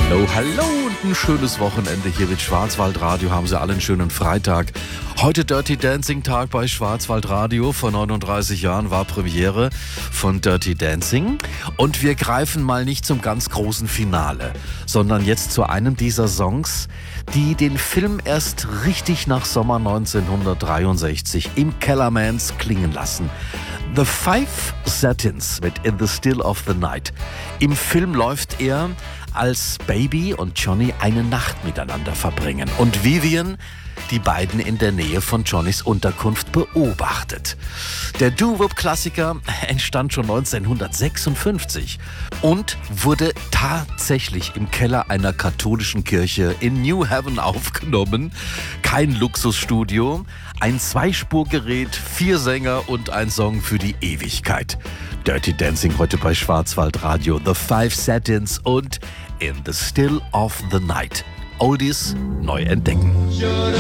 Hallo, hallo und ein schönes Wochenende hier mit Schwarzwaldradio. Haben Sie alle einen schönen Freitag. Heute Dirty Dancing Tag bei Schwarzwaldradio. Vor 39 Jahren war Premiere von Dirty Dancing. Und wir greifen mal nicht zum ganz großen Finale, sondern jetzt zu einem dieser Songs, die den Film erst richtig nach Sommer 1963 im Kellermans klingen lassen. The Five Satins mit In the Still of the Night. Im Film läuft er, als Baby und Johnny eine Nacht miteinander verbringen und Vivian die beiden in der Nähe von Johnnys Unterkunft beobachtet. Der Doo-Wop-Klassiker entstand schon 1956 und wurde tatsächlich im Keller einer katholischen Kirche in New Haven aufgenommen. Kein Luxusstudio, ein Zweispurgerät, 4 Sänger und ein Song für die Ewigkeit. Dirty Dancing heute bei Schwarzwaldradio. The Five Satins und In the Still of the Night. Oldies neu entdecken.